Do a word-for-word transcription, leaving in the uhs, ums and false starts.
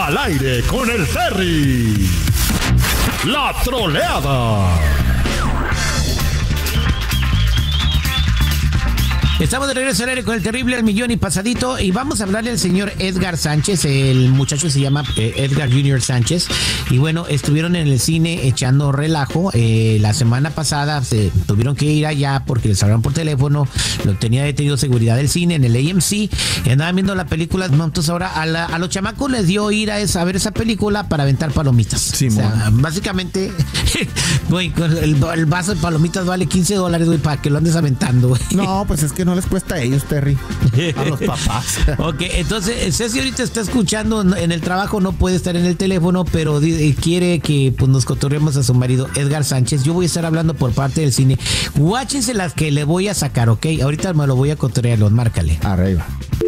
Al aire con el Terry. La troleada. Estamos de regreso al aire con el terrible al millón y pasadito y vamos a hablarle al señor Edgar Sánchez. El muchacho se llama eh, Edgar junior Sánchez y bueno, estuvieron en el cine echando relajo. Eh, la semana pasada se tuvieron que ir allá porque les hablaron por teléfono, lo tenía detenido seguridad del cine en el A M C y andaban viendo la película. Entonces ahora a, la, a los chamacos les dio ir a, esa, a ver esa película para aventar palomitas. Sí, o sea, básicamente güey, el, el vaso de palomitas vale quince dólares, güey, para que lo andes aventando, güey. No, pues es que no les cuesta a ellos, Terry, a los papás. Ok, entonces Ceci ahorita está escuchando en el trabajo, no puede estar en el teléfono, pero quiere que pues, nos cotorremos a su marido Edgar Sánchez. Yo voy a estar hablando por parte del cine. Guáchense las que le voy a sacar, ok. Ahorita me lo voy a cotorrear, márcale. Arriba.